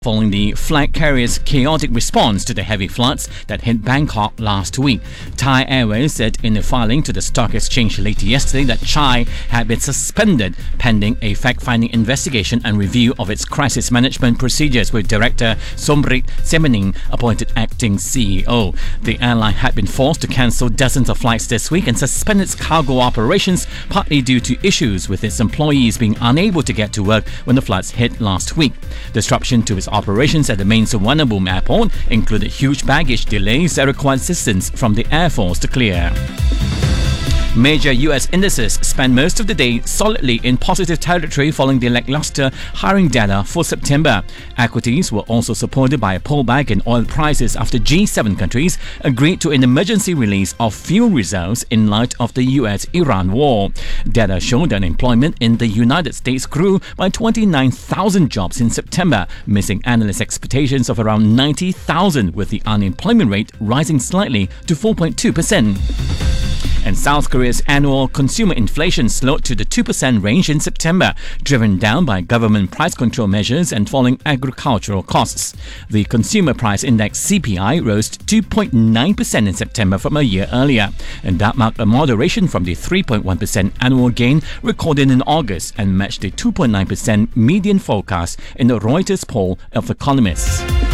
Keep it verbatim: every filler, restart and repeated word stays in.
following the flag carrier's chaotic response to the heavy floods that hit Bangkok last week. Thai Airways said in a filing to the stock exchange late yesterday that Chai had been suspended pending a fact-finding investigation and review of its crisis management procedures, with Director Somrit Semening appointed acting C E O. The airline had been forced to cancel dozens of flights this week and suspend its cargo operations, partly due to issues with its employees being unable to get to work when the floods hit last week. Disruption to its operations at the main Suvarnabhumi airport included huge baggage delays that required assistance from the Air Force to clear. Major U S indices spent most of the day solidly in positive territory following the lackluster hiring data for September. Equities were also supported by a pullback in oil prices after G seven countries agreed to an emergency release of fuel reserves in light of the U S Iran war. Data showed that employment in the United States grew by twenty-nine thousand jobs in September, missing analyst expectations of around ninety thousand, with the unemployment rate rising slightly to four point two percent. And South Korea's annual consumer inflation slowed to the two percent range in September, driven down by government price control measures and falling agricultural costs. The Consumer Price Index C P I rose to two point nine percent in September from a year earlier, and that marked a moderation from the three point one percent annual gain recorded in August and matched the two point nine percent median forecast in the Reuters poll of economists.